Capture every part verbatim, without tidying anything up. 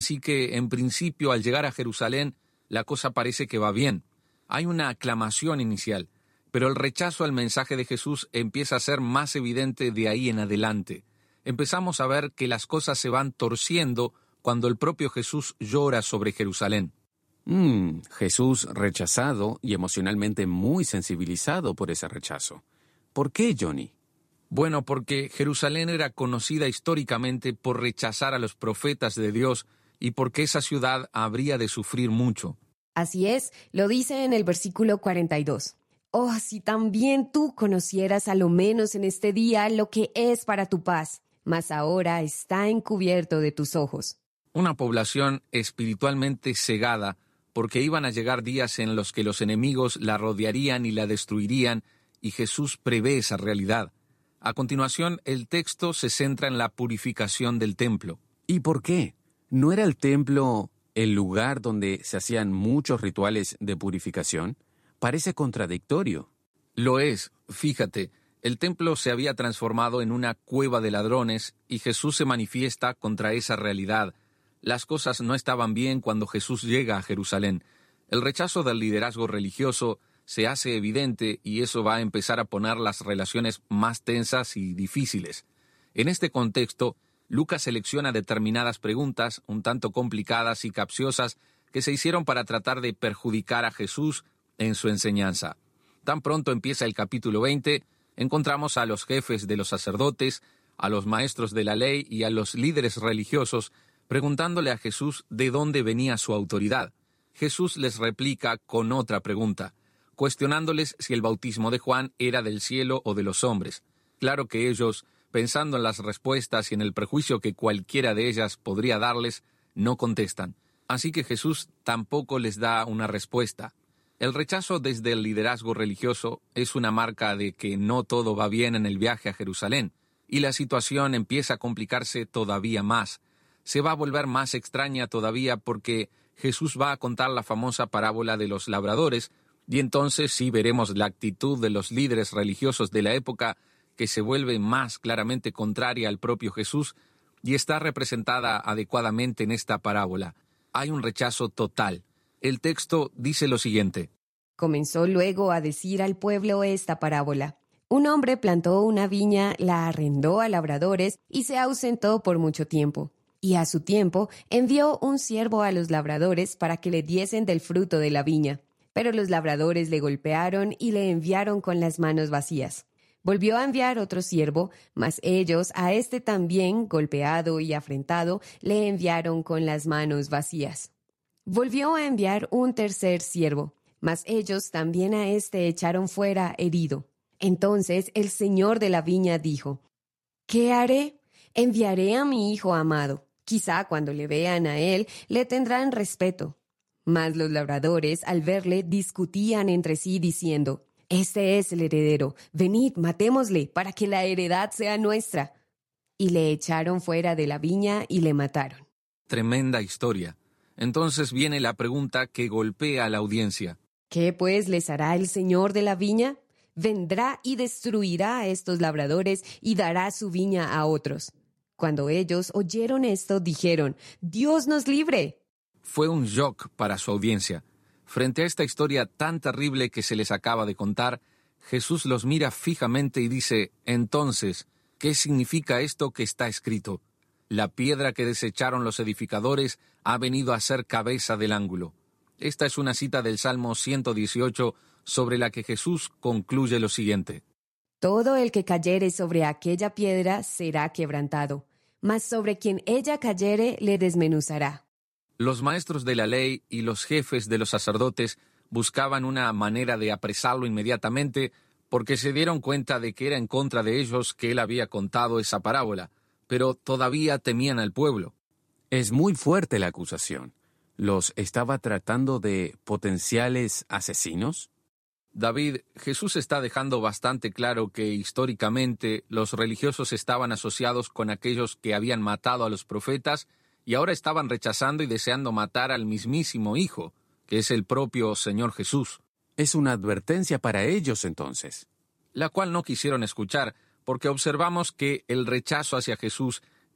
Así que, en principio, al llegar a Jerusalén, la cosa parece que va bien. Hay una aclamación inicial, pero el rechazo al mensaje de Jesús empieza a ser más evidente de ahí en adelante. Empezamos a ver que las cosas se van torciendo cuando el propio Jesús llora sobre Jerusalén. Mm, Jesús rechazado y emocionalmente muy sensibilizado por ese rechazo. ¿Por qué, Johnny? Bueno, porque Jerusalén era conocida históricamente por rechazar a los profetas de Dios y porque esa ciudad habría de sufrir mucho. Así es, lo dice en el versículo cuarenta y dos. Oh, si también tú conocieras a lo menos en este día lo que es para tu paz, mas ahora está encubierto de tus ojos. Una población espiritualmente cegada, porque iban a llegar días en los que los enemigos la rodearían y la destruirían, y Jesús prevé esa realidad. A continuación, el texto se centra en la purificación del templo. ¿Y por qué? ¿No era el templo el lugar donde se hacían muchos rituales de purificación? Parece contradictorio. Lo es, fíjate, el templo se había transformado en una cueva de ladrones y Jesús se manifiesta contra esa realidad. Las cosas no estaban bien cuando Jesús llega a Jerusalén. El rechazo del liderazgo religioso se hace evidente y eso va a empezar a poner las relaciones más tensas y difíciles. En este contexto, Lucas selecciona determinadas preguntas, un tanto complicadas y capciosas, que se hicieron para tratar de perjudicar a Jesús en su enseñanza. Tan pronto empieza el capítulo veinte, encontramos a los jefes de los sacerdotes, a los maestros de la ley y a los líderes religiosos preguntándole a Jesús de dónde venía su autoridad. Jesús les replica con otra pregunta, cuestionándoles si el bautismo de Juan era del cielo o de los hombres. Claro que ellos, pensando en las respuestas y en el prejuicio que cualquiera de ellas podría darles, no contestan. Así que Jesús tampoco les da una respuesta. El rechazo desde el liderazgo religioso es una marca de que no todo va bien en el viaje a Jerusalén, y la situación empieza a complicarse todavía más. Se va a volver más extraña todavía porque Jesús va a contar la famosa parábola de los labradores, y entonces sí veremos la actitud de los líderes religiosos de la época que se vuelve más claramente contraria al propio Jesús y está representada adecuadamente en esta parábola. Hay un rechazo total. El texto dice lo siguiente. Comenzó luego a decir al pueblo esta parábola. Un hombre plantó una viña, la arrendó a labradores y se ausentó por mucho tiempo. Y a su tiempo envió un siervo a los labradores para que le diesen del fruto de la viña. Pero los labradores le golpearon y le enviaron con las manos vacías. Volvió a enviar otro siervo, mas ellos a este también, golpeado y afrentado, le enviaron con las manos vacías. Volvió a enviar un tercer siervo, mas ellos también a este echaron fuera herido. Entonces el señor de la viña dijo, ¿qué haré? Enviaré a mi hijo amado. Quizá cuando le vean a él, le tendrán respeto. Mas los labradores, al verle, discutían entre sí, diciendo, «Este es el heredero. Venid, matémosle, para que la heredad sea nuestra». Y le echaron fuera de la viña y le mataron. Tremenda historia. Entonces viene la pregunta que golpea a la audiencia. ¿Qué pues les hará el señor de la viña? Vendrá y destruirá a estos labradores y dará su viña a otros. Cuando ellos oyeron esto, dijeron, «¡Dios nos libre!». Fue un shock para su audiencia. Frente a esta historia tan terrible que se les acaba de contar, Jesús los mira fijamente y dice, «Entonces, ¿qué significa esto que está escrito? La piedra que desecharon los edificadores ha venido a ser cabeza del ángulo». Esta es una cita del Salmo ciento dieciocho sobre la que Jesús concluye lo siguiente. «Todo el que cayere sobre aquella piedra será quebrantado, mas sobre quien ella cayere le desmenuzará». Los maestros de la ley y los jefes de los sacerdotes buscaban una manera de apresarlo inmediatamente porque se dieron cuenta de que era en contra de ellos que él había contado esa parábola, pero todavía temían al pueblo. Es muy fuerte la acusación. ¿Los estaba tratando de potenciales asesinos? David, Jesús está dejando bastante claro que históricamente los religiosos estaban asociados con aquellos que habían matado a los profetas y ahora estaban rechazando y deseando matar al mismísimo Hijo, que es el propio Señor Jesús. Es una advertencia para ellos entonces. La cual no quisieron escuchar, porque observamos que el rechazo hacia Jesús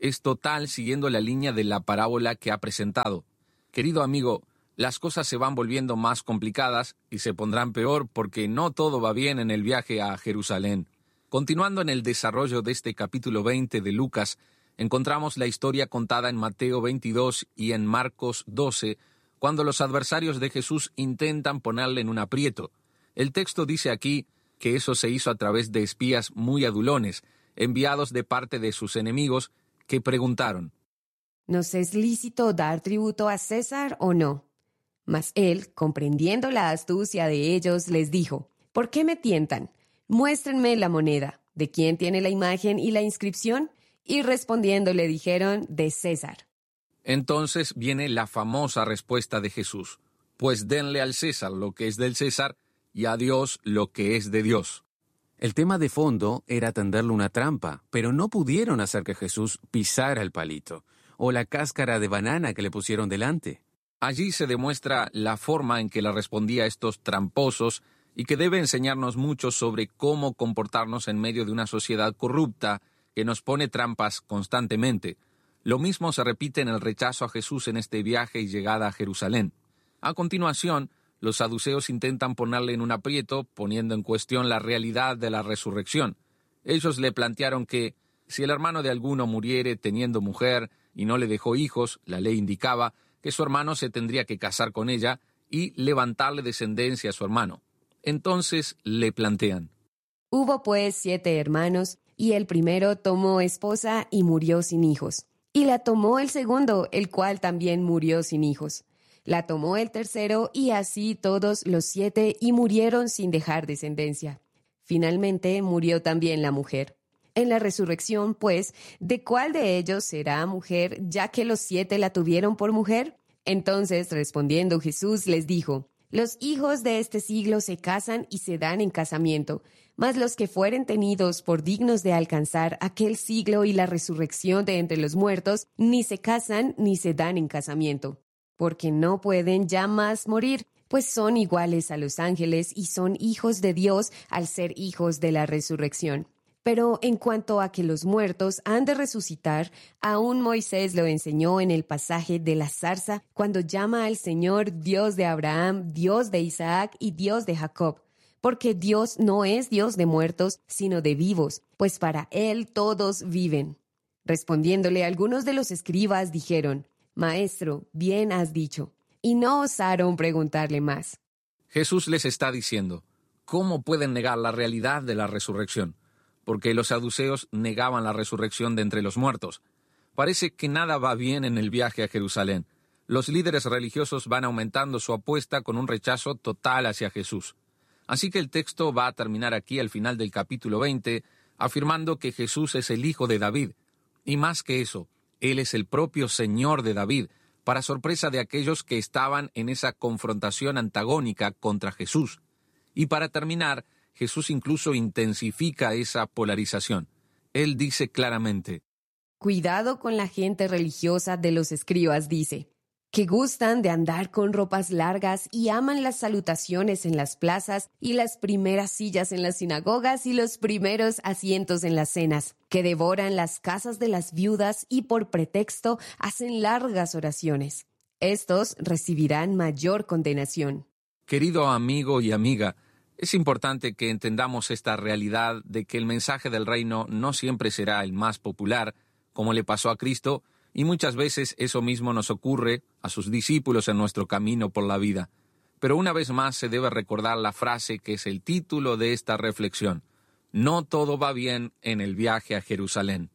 es total siguiendo la línea de la parábola que ha presentado. Querido amigo, las cosas se van volviendo más complicadas y se pondrán peor porque no todo va bien en el viaje a Jerusalén. Continuando en el desarrollo de este capítulo veinte de Lucas, encontramos la historia contada en Mateo veintidós y en Marcos doce, cuando los adversarios de Jesús intentan ponerle en un aprieto. El texto dice aquí que eso se hizo a través de espías muy adulones, enviados de parte de sus enemigos, que preguntaron: ¿Nos es lícito dar tributo a César o no? Mas él, comprendiendo la astucia de ellos, les dijo: ¿Por qué me tientan? Muéstrenme la moneda. ¿De quién tiene la imagen y la inscripción? Y respondiendo le dijeron: de César. Entonces viene la famosa respuesta de Jesús: pues denle al César lo que es del César y a Dios lo que es de Dios. El tema de fondo era tenderle una trampa, pero no pudieron hacer que Jesús pisara el palito, o la cáscara de banana que le pusieron delante. Allí se demuestra la forma en que le respondía a estos tramposos y que debe enseñarnos mucho sobre cómo comportarnos en medio de una sociedad corrupta que nos pone trampas constantemente. Lo mismo se repite en el rechazo a Jesús en este viaje y llegada a Jerusalén. A continuación, los saduceos intentan ponerle en un aprieto, poniendo en cuestión la realidad de la resurrección. Ellos le plantearon que, si el hermano de alguno muriere teniendo mujer y no le dejó hijos, la ley indicaba que su hermano se tendría que casar con ella y levantarle descendencia a su hermano. Entonces le plantean: Hubo pues siete hermanos, y el primero tomó esposa y murió sin hijos. Y la tomó el segundo, el cual también murió sin hijos. La tomó el tercero, y así todos los siete, y murieron sin dejar descendencia. Finalmente murió también la mujer. En la resurrección, pues, ¿de cuál de ellos será mujer, ya que los siete la tuvieron por mujer? Entonces, respondiendo Jesús, les dijo: Los hijos de este siglo se casan y se dan en casamiento, mas los que fueren tenidos por dignos de alcanzar aquel siglo y la resurrección de entre los muertos, ni se casan ni se dan en casamiento, porque no pueden ya más morir, pues son iguales a los ángeles y son hijos de Dios al ser hijos de la resurrección. Pero en cuanto a que los muertos han de resucitar, aún Moisés lo enseñó en el pasaje de la zarza, cuando llama al Señor Dios de Abraham, Dios de Isaac y Dios de Jacob. Porque Dios no es Dios de muertos, sino de vivos, pues para Él todos viven. Respondiéndole, algunos de los escribas dijeron: Maestro, bien has dicho. Y no osaron preguntarle más. Jesús les está diciendo: ¿cómo pueden negar la realidad de la resurrección? Porque los saduceos negaban la resurrección de entre los muertos. Parece que nada va bien en el viaje a Jerusalén. Los líderes religiosos van aumentando su apuesta con un rechazo total hacia Jesús. Así que el texto va a terminar aquí al final del capítulo veinte, afirmando que Jesús es el hijo de David. Y más que eso, Él es el propio Señor de David, para sorpresa de aquellos que estaban en esa confrontación antagónica contra Jesús. Y para terminar, Jesús incluso intensifica esa polarización. Él dice claramente: Cuidado con la gente religiosa de los escribas, dice, que gustan de andar con ropas largas y aman las salutaciones en las plazas y las primeras sillas en las sinagogas y los primeros asientos en las cenas, que devoran las casas de las viudas y por pretexto hacen largas oraciones. Estos recibirán mayor condenación. Querido amigo y amiga, es importante que entendamos esta realidad de que el mensaje del reino no siempre será el más popular, como le pasó a Cristo, y muchas veces eso mismo nos ocurre a sus discípulos en nuestro camino por la vida. Pero una vez más se debe recordar la frase que es el título de esta reflexión: no todo va bien en el viaje a Jerusalén.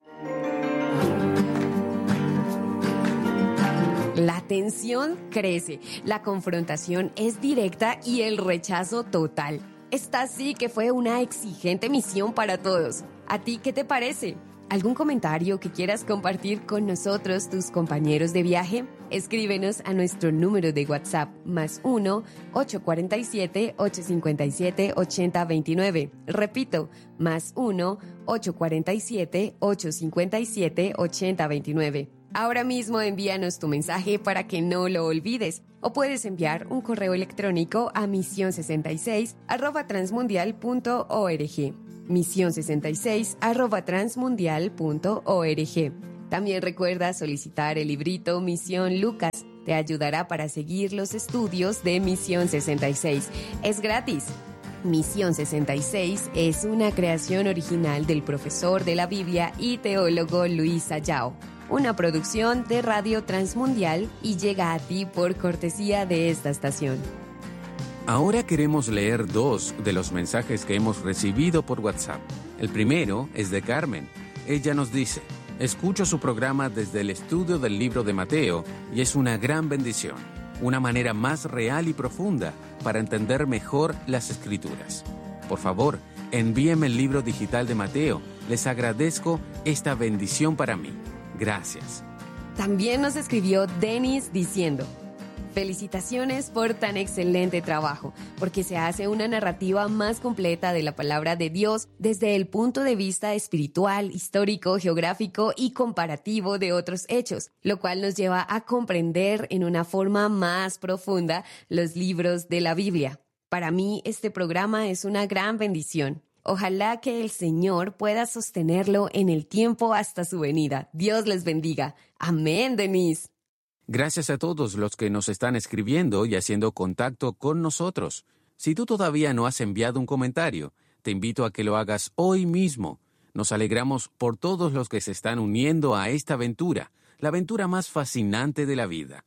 La tensión crece, la confrontación es directa y el rechazo total. Esta sí que fue una exigente misión para todos. ¿A ti qué te parece? ¿Algún comentario que quieras compartir con nosotros, tus compañeros de viaje? Escríbenos a nuestro número de WhatsApp, más uno, ocho cuatro siete, ocho cinco siete, ocho cero dos nueve. Repito, más uno, ocho cuatro siete, ocho cinco siete, ocho cero dos nueve. Ahora mismo envíanos tu mensaje para que no lo olvides. O puedes enviar un correo electrónico a misión sesenta y seis arroba transmundial punto org. misión sesenta y seis arroba transmundial punto org. También recuerda solicitar el librito Misión Lucas. Te ayudará para seguir los estudios de Misión sesenta y seis. Es gratis. Misión sesenta y seis es una creación original del profesor de la Biblia y teólogo Luis Ayao, una producción de Radio Transmundial y llega a ti por cortesía de esta estación. Ahora queremos leer dos de los mensajes que hemos recibido por WhatsApp. El primero es de Carmen. Ella nos dice: escucho su programa desde el estudio del libro de Mateo y es una gran bendición, una manera más real y profunda para entender mejor las Escrituras. Por favor, envíeme el libro digital de Mateo. Les agradezco esta bendición para mí. Gracias. También nos escribió Denis diciendo: felicitaciones por tan excelente trabajo, porque se hace una narrativa más completa de la palabra de Dios desde el punto de vista espiritual, histórico, geográfico y comparativo de otros hechos, lo cual nos lleva a comprender en una forma más profunda los libros de la Biblia. Para mí, este programa es una gran bendición. Ojalá que el Señor pueda sostenerlo en el tiempo hasta su venida. Dios les bendiga. Amén, Denise. Gracias a todos los que nos están escribiendo y haciendo contacto con nosotros. Si tú todavía no has enviado un comentario, te invito a que lo hagas hoy mismo. Nos alegramos por todos los que se están uniendo a esta aventura, la aventura más fascinante de la vida.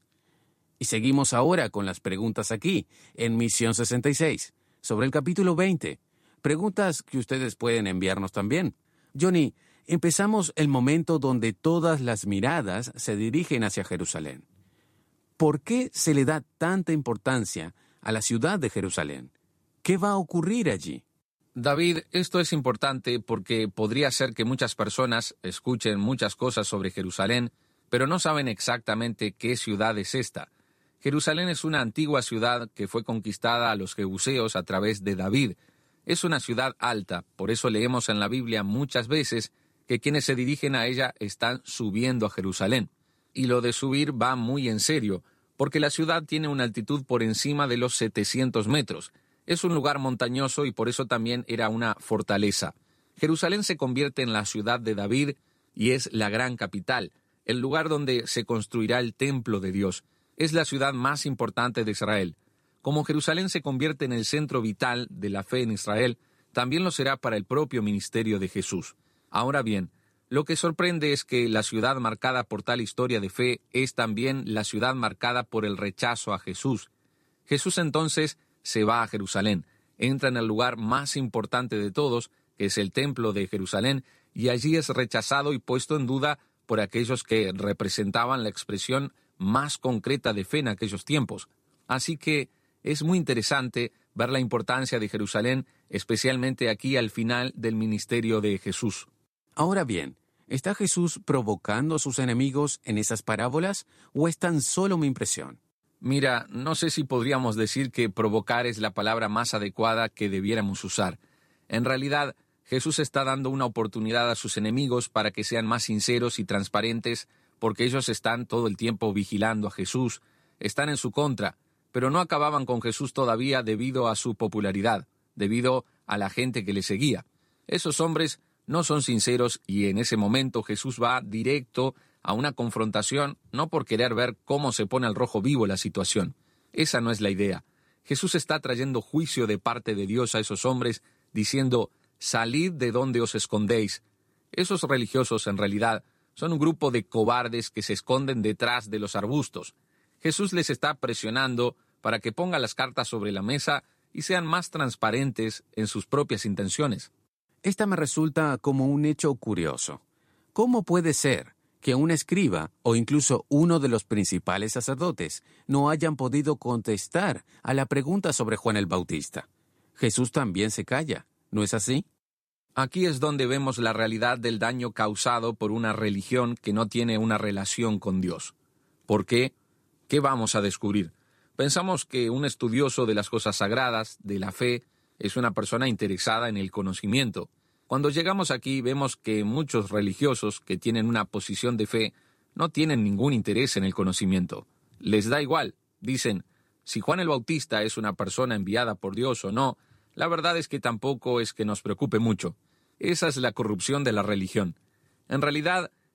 Y seguimos ahora con las preguntas aquí, en Misión sesenta y seis, sobre el capítulo veinte. Preguntas que ustedes pueden enviarnos también. Johnny, empezamos el momento donde todas las miradas se dirigen hacia Jerusalén. ¿Por qué se le da tanta importancia a la ciudad de Jerusalén? ¿Qué va a ocurrir allí? David, esto es importante porque podría ser que muchas personas escuchen muchas cosas sobre Jerusalén, pero no saben exactamente qué ciudad es esta. Jerusalén es una antigua ciudad que fue conquistada a los jebuseos a través de David. Es una ciudad alta, por eso leemos en la Biblia muchas veces que quienes se dirigen a ella están subiendo a Jerusalén. Y lo de subir va muy en serio, porque la ciudad tiene una altitud por encima de los setecientos metros. Es un lugar montañoso y por eso también era una fortaleza. Jerusalén se convierte en la ciudad de David y es la gran capital, el lugar donde se construirá el templo de Dios. Es la ciudad más importante de Israel. Como Jerusalén se convierte en el centro vital de la fe en Israel, también lo será para el propio ministerio de Jesús. Ahora bien, lo que sorprende es que la ciudad marcada por tal historia de fe es también la ciudad marcada por el rechazo a Jesús. Jesús entonces se va a Jerusalén, entra en el lugar más importante de todos, que es el templo de Jerusalén, y allí es rechazado y puesto en duda por aquellos que representaban la expresión más concreta de fe en aquellos tiempos. Así que es muy interesante ver la importancia de Jerusalén, especialmente aquí al final del ministerio de Jesús. Ahora bien, ¿está Jesús provocando a sus enemigos en esas parábolas o es tan solo mi impresión? Mira, no sé si podríamos decir que provocar es la palabra más adecuada que debiéramos usar. En realidad, Jesús está dando una oportunidad a sus enemigos para que sean más sinceros y transparentes, porque ellos están todo el tiempo vigilando a Jesús, están en su contra, pero no acababan con Jesús todavía debido a su popularidad, debido a la gente que le seguía. Esos hombres no son sinceros y en ese momento Jesús va directo a una confrontación, no por querer ver cómo se pone al rojo vivo la situación. Esa no es la idea. Jesús está trayendo juicio de parte de Dios a esos hombres, diciendo: salid de donde os escondéis. Esos religiosos, en realidad, son un grupo de cobardes que se esconden detrás de los arbustos. Jesús les está presionando para que pongan las cartas sobre la mesa y sean más transparentes en sus propias intenciones. Esta me resulta como un hecho curioso. ¿Cómo puede ser que un escriba o incluso uno de los principales sacerdotes no hayan podido contestar a la pregunta sobre Juan el Bautista? Jesús también se calla, ¿no es así? Aquí es donde vemos la realidad del daño causado por una religión que no tiene una relación con Dios. ¿Por qué? ¿Qué vamos a descubrir? Pensamos que un estudioso de las cosas sagradas, de la fe, es una persona interesada en el conocimiento. Cuando llegamos aquí vemos que muchos religiosos que tienen una posición de fe no tienen ningún interés en el conocimiento. Les da igual. Dicen, si Juan el Bautista es una persona enviada por Dios o no, la verdad es que tampoco es que nos preocupe mucho. Esa es la corrupción de la religión. En realidad,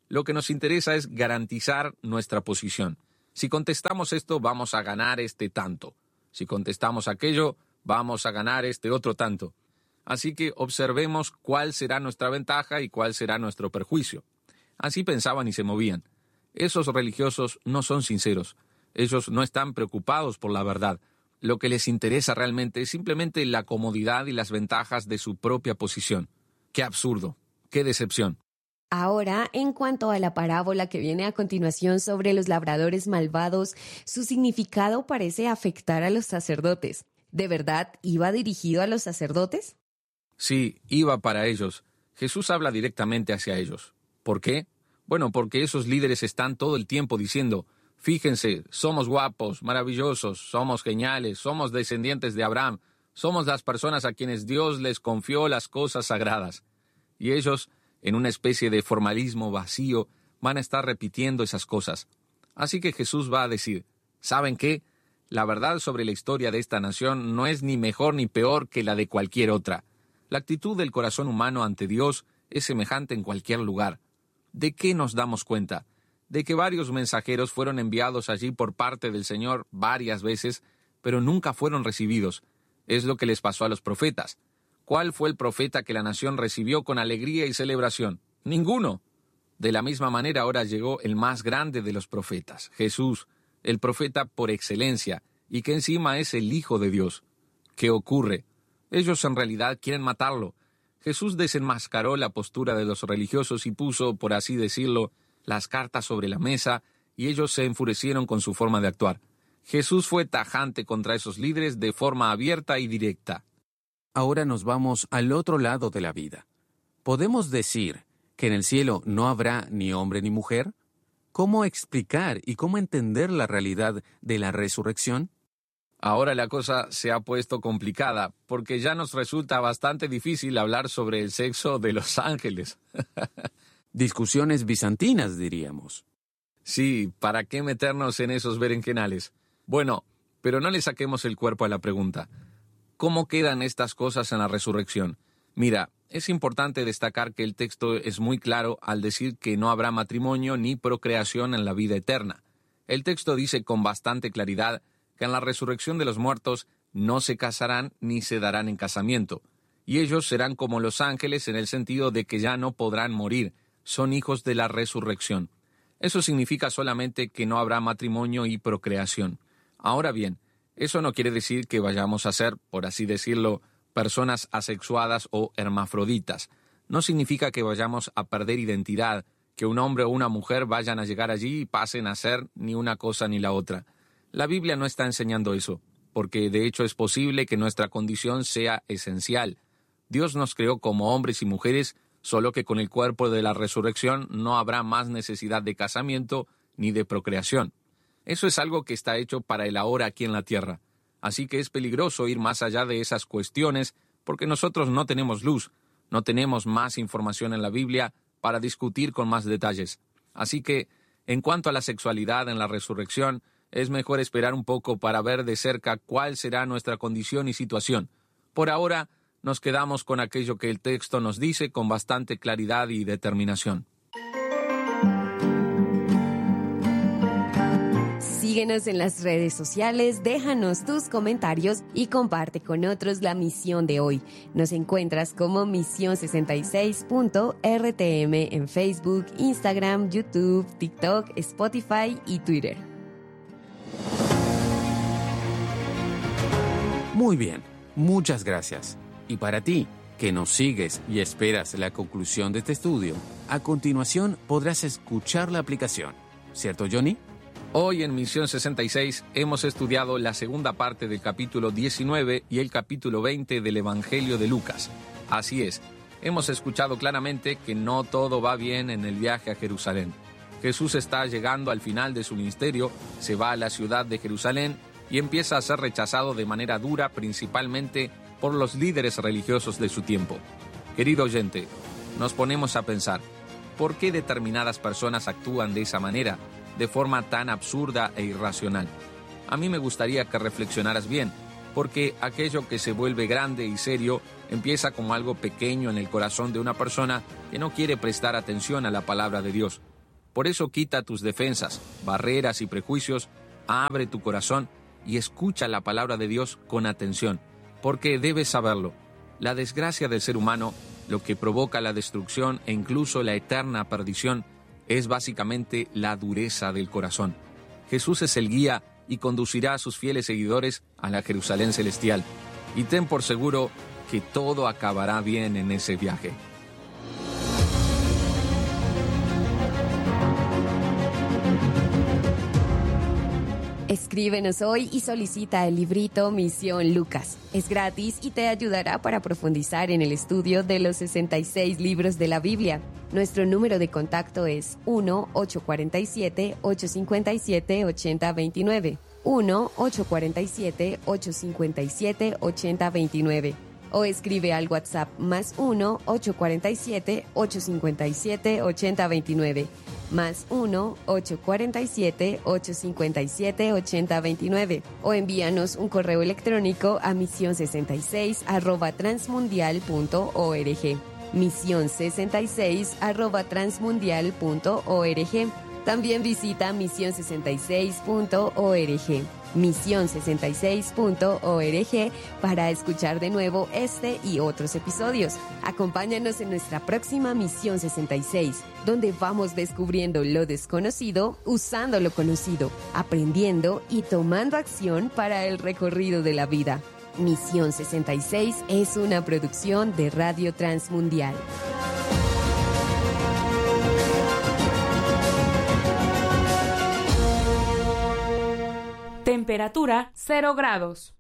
Lo que nos interesa es garantizar nuestra posición. Si contestamos esto, vamos a ganar este tanto. Si contestamos aquello, vamos a ganar este otro tanto. Así que observemos cuál será nuestra ventaja y cuál será nuestro perjuicio. Así pensaban y se movían. Esos religiosos no son sinceros. Ellos no están preocupados por la verdad. Lo que les interesa realmente es simplemente la comodidad y las ventajas de su propia posición. ¡Qué absurdo! ¡Qué decepción! Ahora, en cuanto a la parábola que viene a continuación sobre los labradores malvados, su significado parece afectar a los sacerdotes. ¿De verdad iba dirigido a los sacerdotes? Sí, iba para ellos. Jesús habla directamente hacia ellos. ¿Por qué? Bueno, porque esos líderes están todo el tiempo diciendo, fíjense, somos guapos, maravillosos, somos geniales, somos descendientes de Abraham, somos las personas a quienes Dios les confió las cosas sagradas. Y ellos, en una especie de formalismo vacío, van a estar repitiendo esas cosas. Así que Jesús va a decir, ¿saben qué? La verdad sobre la historia de esta nación no es ni mejor ni peor que la de cualquier otra. La actitud del corazón humano ante Dios es semejante en cualquier lugar. ¿De qué nos damos cuenta? De que varios mensajeros fueron enviados allí por parte del Señor varias veces, pero nunca fueron recibidos. Es lo que les pasó a los profetas. ¿Cuál fue el profeta que la nación recibió con alegría y celebración? Ninguno. De la misma manera ahora llegó el más grande de los profetas, Jesús, el profeta por excelencia, y que encima es el Hijo de Dios. ¿Qué ocurre? Ellos en realidad quieren matarlo. Jesús desenmascaró la postura de los religiosos y puso, por así decirlo, las cartas sobre la mesa, y ellos se enfurecieron con su forma de actuar. Jesús fue tajante contra esos líderes de forma abierta y directa. Ahora nos vamos al otro lado de la vida. ¿Podemos decir que en el cielo no habrá ni hombre ni mujer? ¿Cómo explicar y cómo entender la realidad de la resurrección? Ahora la cosa se ha puesto complicada, porque ya nos resulta bastante difícil hablar sobre el sexo de los ángeles. Discusiones bizantinas, diríamos. Sí, ¿para qué meternos en esos berenjenales? Bueno, pero no le saquemos el cuerpo a la pregunta. ¿Cómo quedan estas cosas en la resurrección? Mira, es importante destacar que el texto es muy claro al decir que no habrá matrimonio ni procreación en la vida eterna. El texto dice con bastante claridad que en la resurrección de los muertos no se casarán ni se darán en casamiento, y ellos serán como los ángeles en el sentido de que ya no podrán morir, son hijos de la resurrección. Eso significa solamente que no habrá matrimonio y procreación. Ahora bien, eso no quiere decir que vayamos a ser, por así decirlo, personas asexuadas o hermafroditas. No significa que vayamos a perder identidad, que un hombre o una mujer vayan a llegar allí y pasen a ser ni una cosa ni la otra. La Biblia no está enseñando eso, porque de hecho es posible que nuestra condición sea esencial. Dios nos creó como hombres y mujeres, solo que con el cuerpo de la resurrección no habrá más necesidad de casamiento ni de procreación. Eso es algo que está hecho para el ahora aquí en la tierra. Así que es peligroso ir más allá de esas cuestiones, porque nosotros no tenemos luz, no tenemos más información en la Biblia para discutir con más detalles. Así que, en cuanto a la sexualidad en la resurrección, es mejor esperar un poco para ver de cerca cuál será nuestra condición y situación. Por ahora, nos quedamos con aquello que el texto nos dice con bastante claridad y determinación. Síguenos en las redes sociales, déjanos tus comentarios y comparte con otros la misión de hoy. Nos encuentras como misión sesenta y seis punto R T M en Facebook, Instagram, YouTube, TikTok, Spotify y Twitter. Muy bien, muchas gracias. Y para ti, que nos sigues y esperas la conclusión de este estudio, a continuación podrás escuchar la aplicación. ¿Cierto, Johnny? Hoy en Misión sesenta y seis hemos estudiado la segunda parte del capítulo diecinueve y el capítulo veinte del Evangelio de Lucas. Así es, hemos escuchado claramente que no todo va bien en el viaje a Jerusalén. Jesús está llegando al final de su ministerio, se va a la ciudad de Jerusalén y empieza a ser rechazado de manera dura, principalmente por los líderes religiosos de su tiempo. Querido oyente, nos ponemos a pensar, ¿por qué determinadas personas actúan de esa manera, de forma tan absurda e irracional? A mí me gustaría que reflexionaras bien, porque aquello que se vuelve grande y serio empieza como algo pequeño en el corazón de una persona que no quiere prestar atención a la palabra de Dios. Por eso quita tus defensas, barreras y prejuicios, abre tu corazón y escucha la palabra de Dios con atención, porque debes saberlo. La desgracia del ser humano, lo que provoca la destrucción e incluso la eterna perdición, es básicamente la dureza del corazón. Jesús es el guía y conducirá a sus fieles seguidores a la Jerusalén celestial. Y ten por seguro que todo acabará bien en ese viaje. Escríbenos hoy y solicita el librito Misión Lucas. Es gratis y te ayudará para profundizar en el estudio de los sesenta y seis libros de la Biblia. Nuestro número de contacto es uno ocho cuatro siete, ocho cinco siete, ocho cero dos nueve. uno ocho cuatro siete, ocho cinco siete, ocho cero dos nueve. O escribe al WhatsApp más uno ocho cuatro siete, ocho cinco siete, ocho cero dos nueve. Más uno ocho cuatro siete, ocho cinco siete, ocho cero dos nueve. O envíanos un correo electrónico a misión sesenta y seis arroba transmundial punto org. misión sesenta y seis arroba transmundial punto org. También visita misión sesenta y seis punto org. misión sesenta y seis punto org para escuchar de nuevo este y otros episodios. Acompáñanos en nuestra próxima Misión sesenta y seis, donde vamos descubriendo lo desconocido, usando lo conocido, aprendiendo y tomando acción para el recorrido de la vida. Misión sesenta y seis es una producción de Radio Transmundial. Temperatura cero grados.